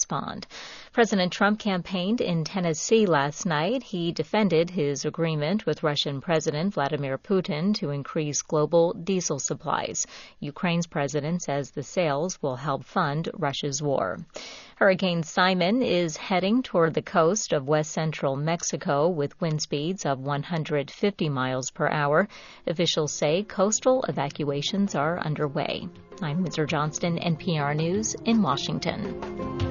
respond. President Trump campaigned in Tennessee last night. He defended his agreement with Russian President Vladimir Putin to increase global diesel supplies. Ukraine's president says the sales will help fund Russia's war. Hurricane Simon is heading toward the coast of west central Mexico with wind speeds of 150 miles per hour. Officials say coastal evacuations are underway. I'm Windsor Johnston, NPR News in Washington.